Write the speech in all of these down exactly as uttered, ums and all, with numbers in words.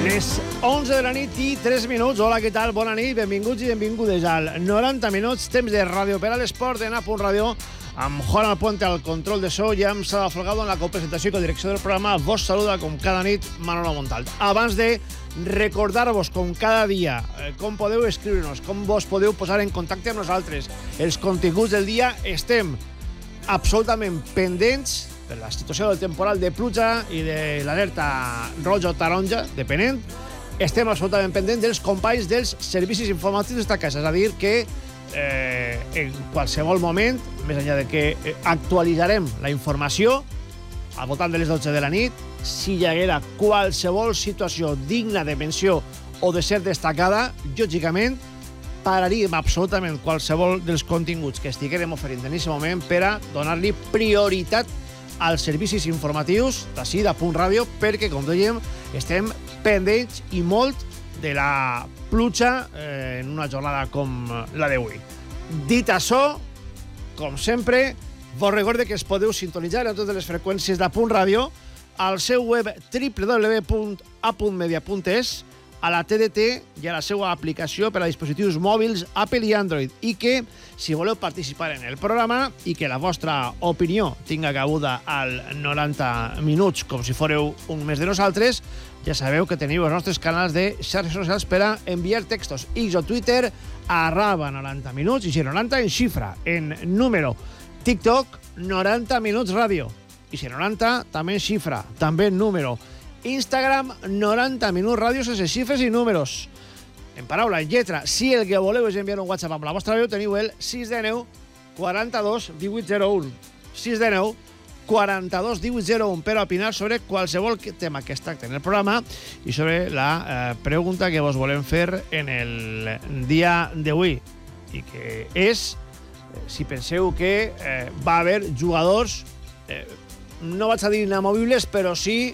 Les onze de la nit i tres minuts. Hola, què tal? Bona nit, benvinguts i benvingudes al noranta minuts, temps de ràdio per a l'esport en A Punt Ràdio, amb Juan Alpuente al control de so i amb Sara Folgado en la copresentació i codirecció del programa. Vos saluda, com cada nit, Manolo Montal. Abans de recordar-vos, com cada dia, com podeu escriure-nos, com vos podeu posar en contacte amb nosaltres, els continguts del dia, estem absolutament pendents per la situació del temporal de pluja i de l'alerta roja o taronja, depenent. Estem absolutament pendents dels companys dels servicis informatius d'esta casa, és a dir, que eh, en qualsevol moment, més enllà de que eh, actualitzarem la informació al voltant de les dotze de la nit, si hi haguera qualsevol situació digna de menció o de ser destacada, lògicament pararíem absolutament qualsevol dels continguts que estiguérem oferint en aquest moment per a donar-li prioritat als servicis informatius d'ací, de Punt Ràdio, perquè, com dèiem, estem pendents i molt de la pluja eh, en una jornada com la d'avui. Dit això, com sempre, vos recorde que es podeu sintonitzar en totes les freqüències de Punt Ràdio al seu web w w w punt a punt media punt es, a la T D T i a la seva aplicació per a dispositius mòbils Apple i Android, i que, si voleu participar en el programa i que la vostra opinió tinga cabuda al noranta minuts, com si fóreu un més de nosaltres, ja sabeu que teniu els nostres canals de xarxes socials per a enviar textos, X o Twitter, arroba noranta minuts, i si noranta en xifra, en número. TikTok, noranta minuts ràdio, i si noranta també en xifra, també en número. Instagram, noranta minuts ràdio sense xifres i números. En paraula, en lletra, si el que voleu és enviar un WhatsApp amb la vostra veu, teniu el sis de nou quaranta-dos divuit zero un. sis de nou quaranta-dos divuit zero un per opinar sobre qualsevol tema que es tracta en el programa i sobre la eh, pregunta que vos volem fer en el dia d'avui, i que és eh, si penseu que eh, va haver jugadors, eh, no vaig a dir inamovibles, però sí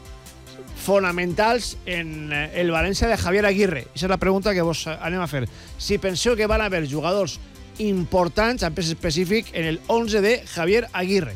fonamentals en el València de Javier Aguirre. Aquesta és la pregunta que vos anem a fer. Si penseu que van haver jugadors importants, en pes específic, en el onze de Javier Aguirre.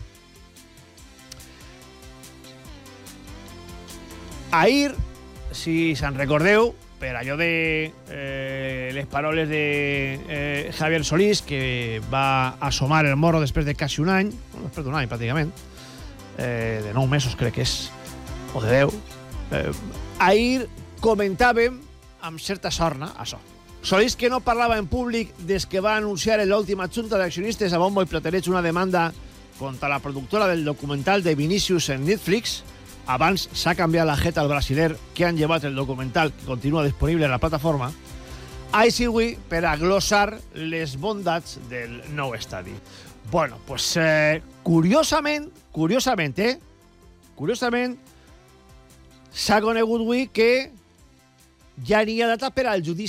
Ahir, si se'n recordeu, per allò de eh, les paraules de eh, Javier Solís, que va assomar el morro després de quasi un any, bueno, després d'un any, pràcticament, eh, de nou mesos, crec que és, o de deu, Eh, ahir comentàvem amb certa sorna això. Solís, que no parlava en públic des que va anunciar en l'última junta d'accionistes a bombo i platerets una demanda contra la productora del documental de Vinícius en Netflix. Abans s'ha canviat la jeta al brasiler que han llevat el documental, que continua disponible en la plataforma. Així avui, per a glossar les bondats del nou estadi. Bueno, pues eh, curiosament, curiosament, eh? Curiosament, s'ha conegut avui que ja n'hi ha data per al judici